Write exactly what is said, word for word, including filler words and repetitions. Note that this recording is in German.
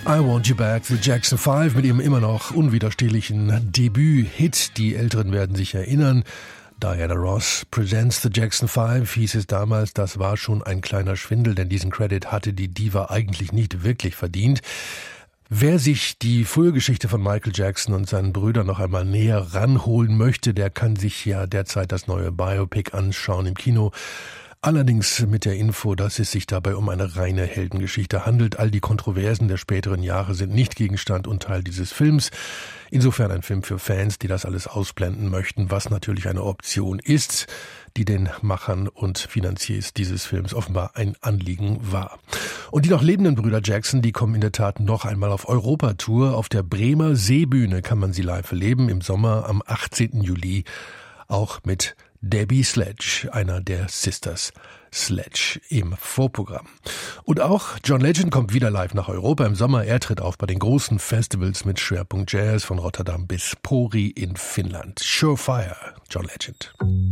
I Want You Back, The Jackson Five mit ihrem immer noch unwiderstehlichen Debüt-Hit. Die Älteren werden sich erinnern. Diana Ross Presents The Jackson Five hieß es damals. Das war schon ein kleiner Schwindel, denn diesen Credit hatte die Diva eigentlich nicht wirklich verdient. Wer sich die frühe Geschichte von Michael Jackson und seinen Brüdern noch einmal näher ranholen möchte, der kann sich ja derzeit das neue Biopic anschauen im Kino. Allerdings mit der Info, dass es sich dabei um eine reine Heldengeschichte handelt. All die Kontroversen der späteren Jahre sind nicht Gegenstand und Teil dieses Films. Insofern ein Film für Fans, die das alles ausblenden möchten, was natürlich eine Option ist, die den Machern und Finanziers dieses Films offenbar ein Anliegen war. Und die noch lebenden Brüder Jackson, die kommen in der Tat noch einmal auf Europatour. Auf der Bremer Seebühne kann man sie live erleben im Sommer am achtzehnten Juli, auch mit Debbie Sledge, einer der Sisters Sledge, im Vorprogramm. Und auch John Legend kommt wieder live nach Europa im Sommer. Er tritt auf bei den großen Festivals mit Schwerpunkt Jazz von Rotterdam bis Pori in Finnland. Surefire, John Legend.